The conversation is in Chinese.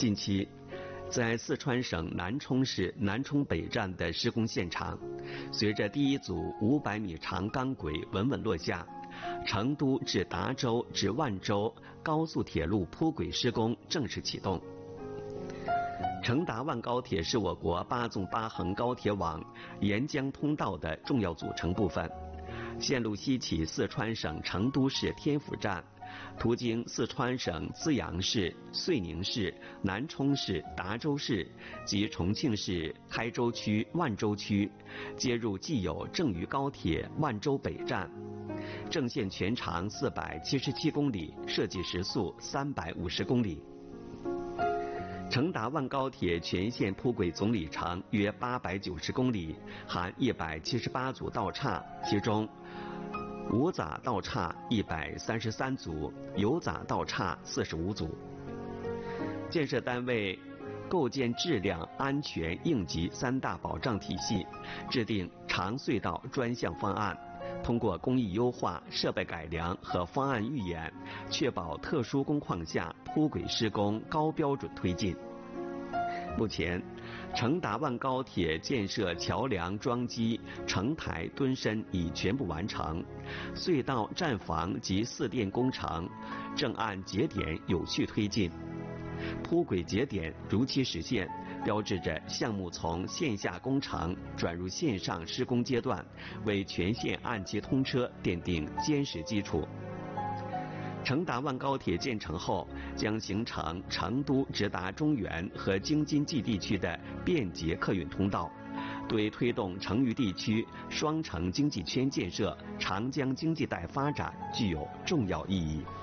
近期，在四川省南充市南充北站的施工现场，随着第一组500米长钢轨稳稳落下，成都至达州至万州高速铁路铺轨施工正式启动。成达万高铁是我国8纵8横高铁网沿江通道的重要组成部分。线路西起四川省成都市天府站，途经四川省资阳市、遂宁市、南充市、达州市及重庆市开州区、万州区，接入既有郑渝高铁万州北站。正线全长477公里，设计时速350公里。成达万高铁全线铺轨总里程约890公里，含178组道岔，其中无匝道岔133组，有匝道岔45组。建设单位构建质量、安全、应急3大保障体系，制定长隧道专项方案，通过工艺优化、设备改良和方案预演，确保特殊工况下铺轨施工高标准推进。目前，成达万高铁建设桥梁桩基、承台墩身已全部完成，隧道站房及四电工程正按节点有序推进。铺轨节点如期实现，标志着项目从线下工程转入线上施工阶段，为全线按期通车奠定坚实基础。成达万高铁建成后，将形成成都直达中原和京津冀地区的便捷客运通道，对推动成渝地区双城经济圈建设、长江经济带发展具有重要意义。